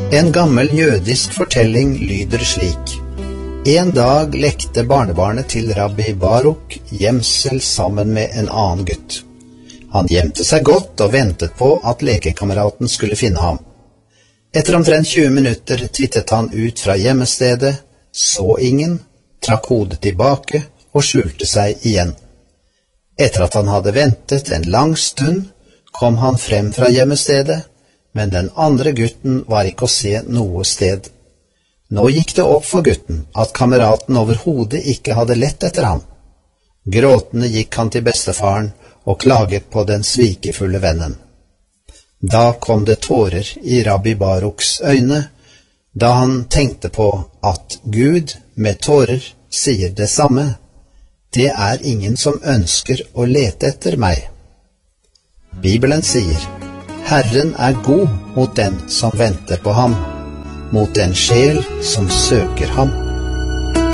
En gammel jødisk fortelling lyder slik. En dag lekte barnebarnet til rabbi Baruk gjemsel sammen med en annen gutt. Han gjemte seg godt og ventet på at lekekameraten skulle finne ham. Etter omtrent 20 minutter tittet han ut fra gjemmestedet, så ingen, trakk hodet tilbake og skjulte seg igjen. Etter at han hadde ventet en lang stund, kom han frem fra gjemmestedet, men den andre gutten var ikke å se noe sted. Nå gikk det opp for gutten at kameraten overhodet ikke hadde lett etter ham. Gråtende gikk han til bestefaren og klaget på den svikefulle vennen. Da kom det tårer i rabbi Baruks øyne, da han tenkte på at Gud med tårer sier det samme. Det er ingen som ønsker å lete etter meg. Bibelen sier, Herren er god mot den som venter på ham, mot den sjel som søker ham.